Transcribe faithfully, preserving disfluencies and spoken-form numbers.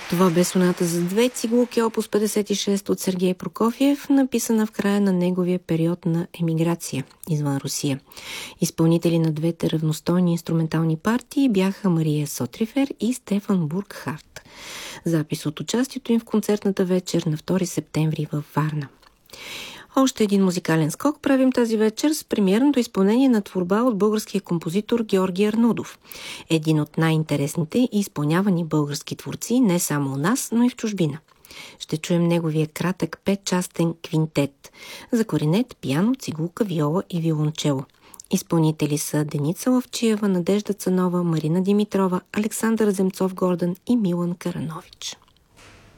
Това бе соната за две цигулки опус петдесет и шест от Сергей Прокофиев, написана в края на неговия период на емиграция извън Русия. Изпълнители на двете равностойни инструментални партии бяха Мария Сотрифер и Стефан Бургхарт. Запис от участието им в концертната вечер на втори септември във Варна. Още един музикален скок правим тази вечер с премиерното изпълнение на творба от българския композитор Георги Арнаудов. Един от най-интересните и изпълнявани български творци не само у нас, но и в чужбина. Ще чуем неговия кратък петчастен квинтет за кларинет, пиано, цигулка, виола и виолончело. Изпълнители са Деница Лавчиева, Надежда Цанова, Марина Димитрова, Александър Земцов-Гордан и Милан Каранович.